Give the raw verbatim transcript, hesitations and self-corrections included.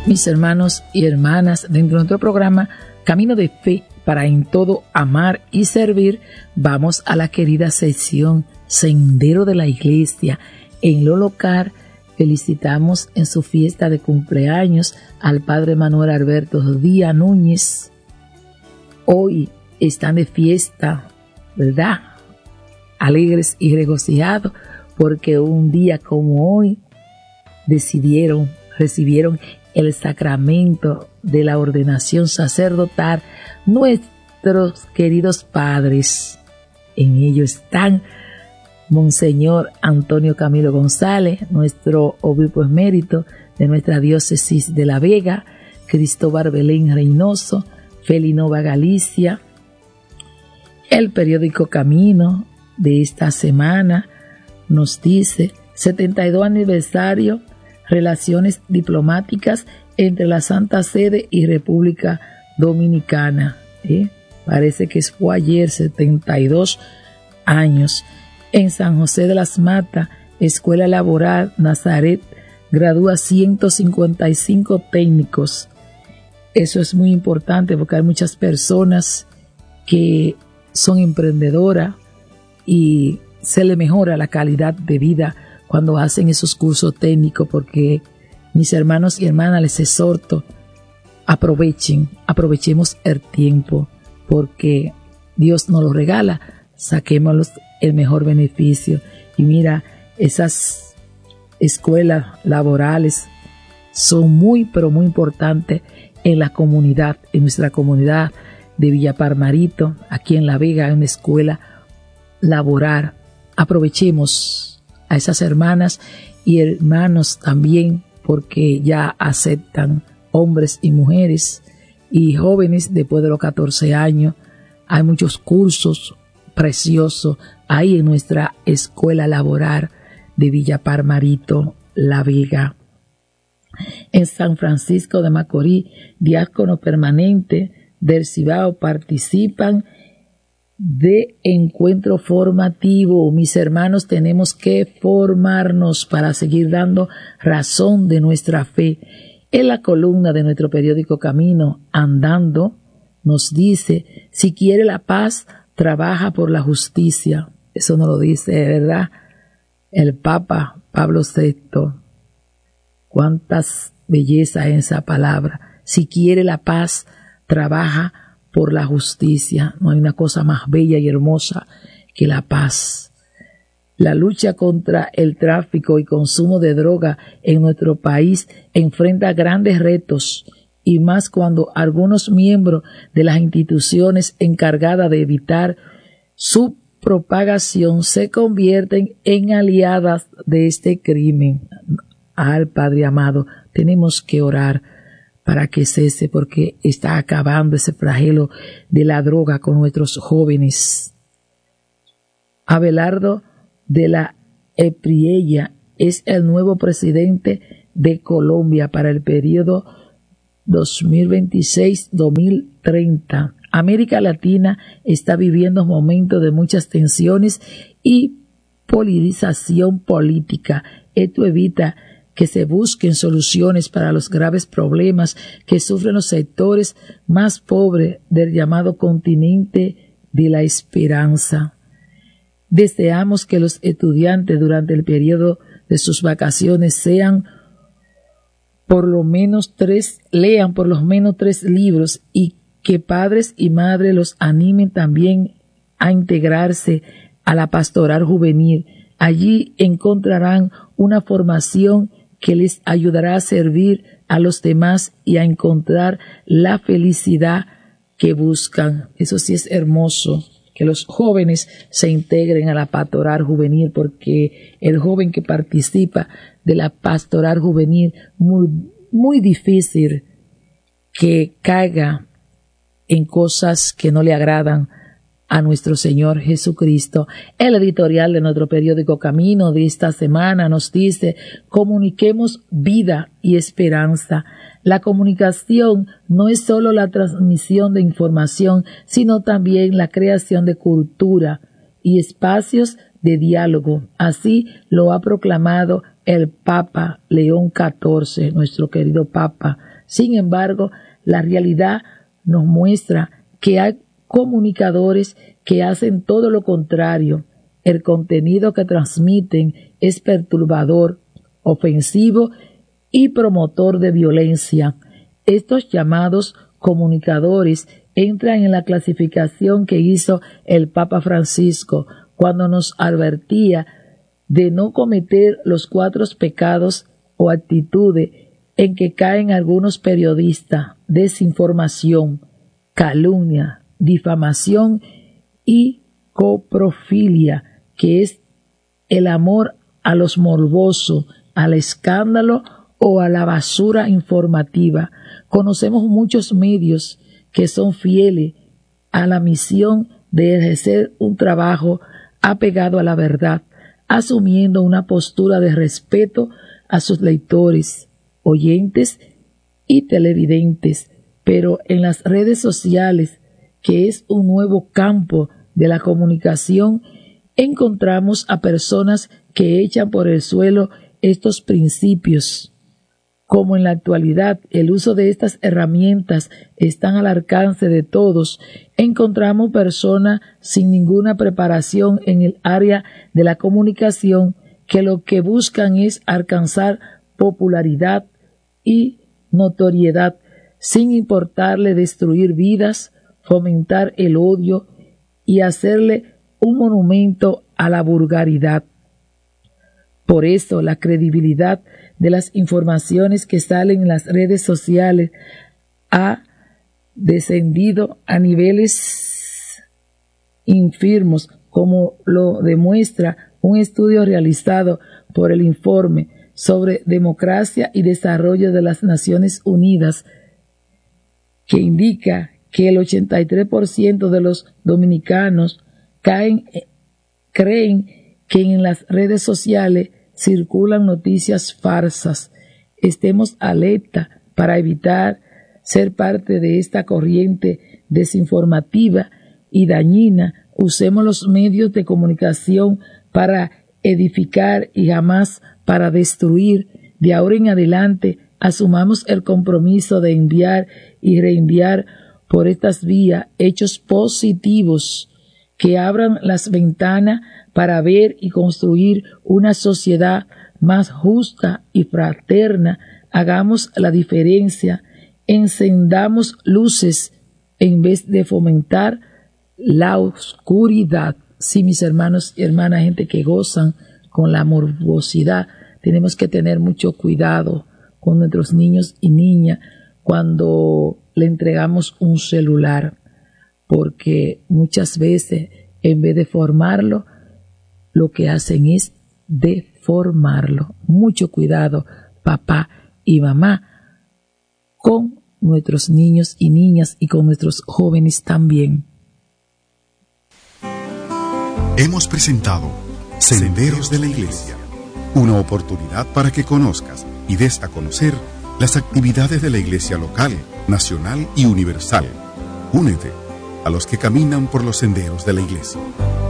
mis hermanos y hermanas, dentro de nuestro programa Camino de Fe para en todo amar y servir, vamos a la querida sección Sendero de la Iglesia. En lo local felicitamos en su fiesta de cumpleaños al Padre Manuel Alberto Díaz Núñez. Hoy están de fiesta, ¿verdad? Alegres y regocijados porque un día como hoy decidieron, recibieron el sacramento de la ordenación sacerdotal nuestros queridos padres. En ello están Monseñor Antonio Camilo González, nuestro obispo emérito de nuestra diócesis de La Vega, Cristóbal Belén Reynoso, Felinova Galicia. El periódico Camino de esta semana nos dice setenta y dos aniversario, relaciones diplomáticas entre la Santa Sede y República Dominicana. ¿Eh? Parece que fue ayer, setenta y dos años. En San José de las Matas, Escuela Laboral Nazaret gradúa ciento cincuenta y cinco técnicos. Eso es muy importante porque hay muchas personas que son emprendedoras y se le mejora la calidad de vida cuando hacen esos cursos técnicos, porque mis hermanos y hermanas les exhorto, aprovechen, aprovechemos el tiempo, porque Dios nos lo regala, saquémoslos el mejor beneficio. Y mira, esas escuelas laborales son muy, pero muy importantes en la comunidad, en nuestra comunidad de Villa Parmarito, aquí en La Vega, hay una escuela laboral. Aprovechemos a esas hermanas y hermanos también, porque ya aceptan hombres y mujeres y jóvenes después de los catorce años. Hay muchos cursos preciosos ahí en nuestra escuela laboral de Villa Parmarito, La Vega. En San Francisco de Macorís, diácono permanente del Cibao participan de encuentro formativo. Mis hermanos, tenemos que formarnos para seguir dando razón de nuestra fe. En la columna de nuestro periódico Camino, Andando, nos dice, si quiere la paz, trabaja por la justicia. Eso nos lo dice, ¿verdad?, el Papa Pablo sexto. Cuántas bellezas en esa palabra. Si quiere la paz, trabaja por la justicia. No hay una cosa más bella y hermosa que la paz. La lucha contra el tráfico y consumo de droga en nuestro país enfrenta grandes retos, y más cuando algunos miembros de las instituciones encargadas de evitar su propagación se convierten en aliadas de este crimen. Al Padre amado, tenemos que orar para que cese, porque está acabando ese flagelo de la droga con nuestros jóvenes. Abelardo de la Epriella es el nuevo presidente de Colombia para el periodo dos mil veintiséis a dos mil treinta. América Latina está viviendo momentos de muchas tensiones y polarización política. Esto evita que se busquen soluciones para los graves problemas que sufren los sectores más pobres del llamado continente de la esperanza. Deseamos que los estudiantes durante el periodo de sus vacaciones sean por lo menos tres, lean por lo menos tres libros, y que padres y madres los animen también a integrarse a la pastoral juvenil. Allí encontrarán una formación que les ayudará a servir a los demás y a encontrar la felicidad que buscan. Eso sí es hermoso, que los jóvenes se integren a la pastoral juvenil, porque el joven que participa de la pastoral juvenil, muy, muy difícil que caiga en cosas que no le agradan a nuestro Señor Jesucristo. El editorial de nuestro periódico Camino de esta semana nos dice: comuniquemos vida y esperanza. La comunicación no es solo la transmisión de información, sino también la creación de cultura y espacios de diálogo. Así lo ha proclamado el Papa León catorce, nuestro querido Papa Sin embargo, la realidad nos muestra que hay comunicadores que hacen todo lo contrario. El contenido que transmiten es perturbador, ofensivo y promotor de violencia. Estos llamados comunicadores entran en la clasificación que hizo el Papa Francisco cuando nos advertía de no cometer los cuatro pecados o actitudes en que caen algunos periodistas: desinformación, calumnia, difamación y coprofilia, que es el amor a los morbosos, al escándalo o a la basura informativa. Conocemos muchos medios que son fieles a la misión de ejercer un trabajo apegado a la verdad, asumiendo una postura de respeto a sus lectores, oyentes y televidentes, pero en las redes sociales, que es un nuevo campo de la comunicación, encontramos a personas que echan por el suelo estos principios. Como en la actualidad el uso de estas herramientas están al alcance de todos, encontramos personas sin ninguna preparación en el área de la comunicación que lo que buscan es alcanzar popularidad y notoriedad, sin importarle destruir vidas, fomentar el odio y hacerle un monumento a la vulgaridad. Por eso la credibilidad de las informaciones que salen en las redes sociales ha descendido a niveles infirmos, como lo demuestra un estudio realizado por el Informe sobre Democracia y Desarrollo de las Naciones Unidas, que indica que el ochenta y tres por ciento de los dominicanos caen, creen que en las redes sociales circulan noticias falsas. Estemos alerta para evitar ser parte de esta corriente desinformativa y dañina. Usemos los medios de comunicación para edificar y jamás para destruir. De ahora en adelante, asumamos el compromiso de enviar y reenviar por estas vías hechos positivos que abran las ventanas para ver y construir una sociedad más justa y fraterna. Hagamos la diferencia, encendamos luces en vez de fomentar la oscuridad. Sí, mis hermanos y hermanas, gente que gozan con la morbosidad, tenemos que tener mucho cuidado con nuestros niños y niñas cuando le entregamos un celular, porque muchas veces en vez de formarlo, lo que hacen es deformarlo. Mucho cuidado, papá y mamá, con nuestros niños y niñas y con nuestros jóvenes también. Hemos presentado Senderos de la Iglesia, una oportunidad para que conozcas y des a conocer las actividades de la Iglesia local, nacional y universal. Únete a los que caminan por los senderos de la Iglesia.